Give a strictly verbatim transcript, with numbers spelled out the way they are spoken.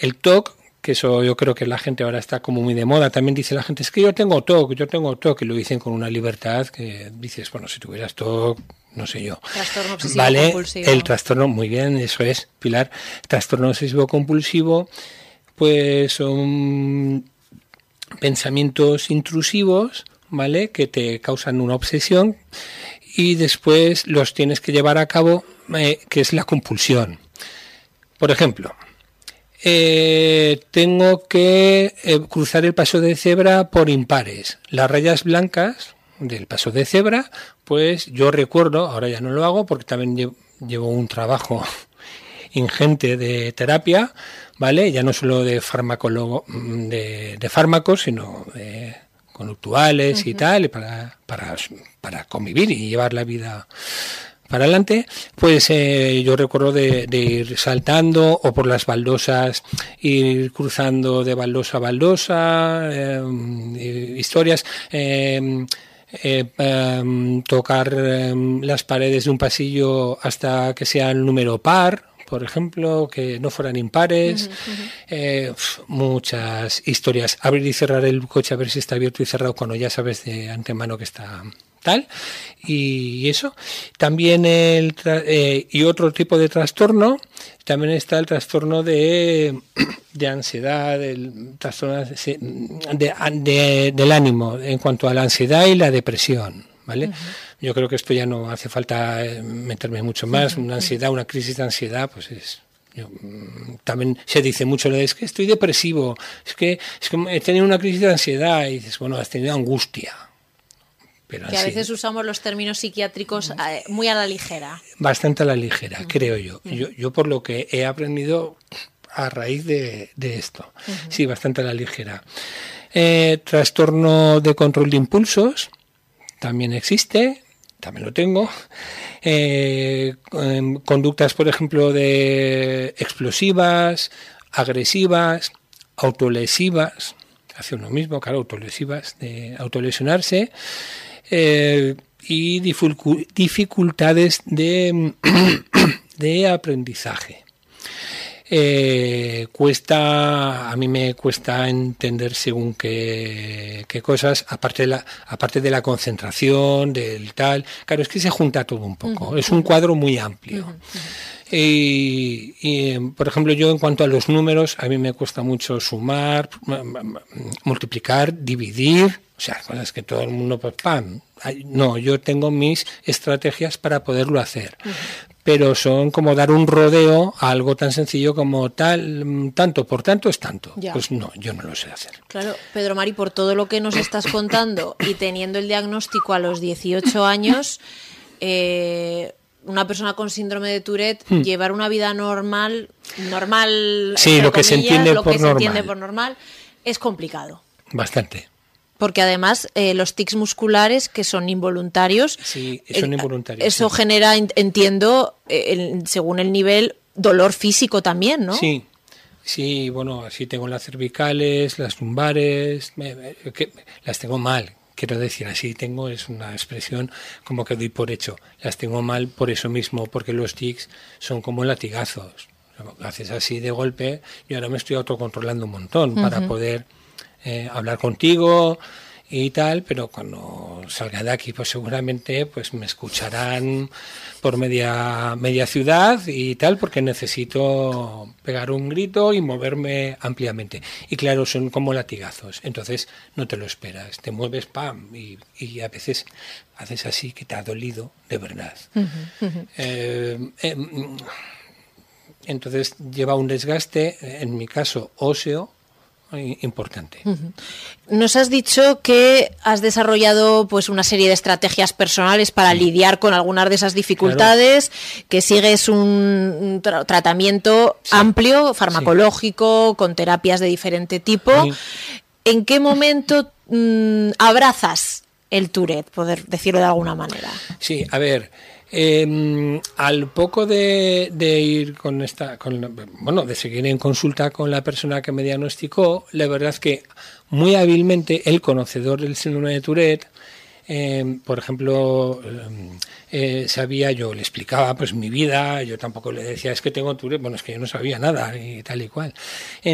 el T O C, que eso yo creo que la gente ahora está como muy de moda, también dice la gente, es que yo tengo T O C, yo tengo T O C, y lo dicen con una libertad que dices, bueno, si tuvieras T O C, no sé yo. Trastorno obsesivo vale, compulsivo. El trastorno, muy bien, eso es, Pilar. Trastorno obsesivo compulsivo, pues son pensamientos intrusivos, ¿vale? Que te causan una obsesión y después los tienes que llevar a cabo, eh, que es la compulsión. Por ejemplo, eh, tengo que eh, cruzar el paso de cebra por impares. Las rayas blancas del paso de cebra, pues yo recuerdo, ahora ya no lo hago porque también llevo, llevo un trabajo ingente de terapia, ¿vale? Ya no solo de farmacólogo, de, de fármacos, sino de conductuales uh-huh. y tal, y para, para, para convivir y llevar la vida para adelante, pues eh, yo recuerdo de, de ir saltando o por las baldosas, ir cruzando de baldosa a baldosa, eh, historias, eh, eh, eh, tocar eh, las paredes de un pasillo hasta que sea el número par, por ejemplo, que no fueran impares, uh-huh, uh-huh. Eh, pf, muchas historias, abrir y cerrar el coche a ver si está abierto y cerrado cuando ya sabes de antemano que está tal, y eso. También el tra- eh, y otro tipo de trastorno, también está el trastorno de, de ansiedad, el trastorno de, de, de, del ánimo en cuanto a la ansiedad y la depresión, ¿vale? Uh-huh. Yo creo que esto ya no hace falta meterme mucho más. Uh-huh. Una ansiedad, una crisis de ansiedad, pues es... Yo, también se dice mucho lo de es que estoy depresivo, es que, es que he tenido una crisis de ansiedad, y dices, bueno, has tenido angustia. Pero que a veces usamos los términos psiquiátricos eh, muy a la ligera. Bastante a la ligera, uh-huh. creo yo. Uh-huh. yo. Yo por lo que he aprendido a raíz de, de esto. Uh-huh. Sí, bastante a la ligera. Eh, trastorno de control de impulsos, también existe, también lo tengo. Eh, eh, conductas, por ejemplo, de explosivas, agresivas, autolesivas, hace uno mismo, claro, autolesivas, de autolesionarse. Eh, y dificu- dificultades de, de aprendizaje. Eh, cuesta, a mí me cuesta entender según qué, qué cosas, aparte de la, aparte de la concentración, del tal, claro, es que se junta todo un poco, uh-huh. es un cuadro muy amplio. Uh-huh. Uh-huh. Y, y, por ejemplo, yo en cuanto a los números, a mí me cuesta mucho sumar, multiplicar, dividir, o sea, cosas que todo el mundo, pues, ¡pam! No, yo tengo mis estrategias para poderlo hacer. Uh-huh. Pero son como dar un rodeo a algo tan sencillo como tal, tanto por tanto es tanto. Ya. Pues no, yo no lo sé hacer. Claro, Pedro Mari, por todo lo que nos estás contando y teniendo el diagnóstico a los dieciocho años, eh, una persona con síndrome de Tourette, hmm. llevar una vida normal, normal, sí, lo que comillas, se entiende lo por que normal. se entiende por normal, es complicado. Bastante. Porque además eh, los tics musculares que son involuntarios, sí, son involuntarios. Eh, eso sí. genera, entiendo, eh, el, según el nivel, dolor físico también, ¿no? Sí, sí, bueno, así tengo las cervicales, las lumbares, me, me, que, las tengo mal. Quiero decir, así tengo, es una expresión como que doy por hecho. Las tengo mal por eso mismo, porque los tics son como latigazos. Haces así de golpe y ahora me estoy autocontrolando un montón uh-huh. para poder eh, hablar contigo y tal, pero cuando salga de aquí pues seguramente pues me escucharán por media media ciudad y tal, porque necesito pegar un grito y moverme ampliamente. Y claro, son como latigazos, entonces no te lo esperas, te mueves, pam, y, y a veces haces así que te ha dolido de verdad. Uh-huh, uh-huh. Eh, eh, entonces lleva un desgaste, en mi caso óseo, importante. Uh-huh. Nos has dicho que has desarrollado pues una serie de estrategias personales para sí. lidiar con algunas de esas dificultades, claro. que sigues un, un tra- tratamiento sí. amplio, farmacológico, sí. con terapias de diferente tipo. Sí. ¿En qué momento mmm, abrazas el Tourette, poder decirlo de alguna manera? Sí, a ver, Eh, al poco de, de ir con esta, con la, bueno, de seguir en consulta con la persona que me diagnosticó, la verdad es que muy hábilmente el conocedor del síndrome de Tourette, eh, por ejemplo, eh, sabía, yo le explicaba pues mi vida, yo tampoco le decía es que tengo Tourette, bueno, es que yo no sabía nada y tal y cual.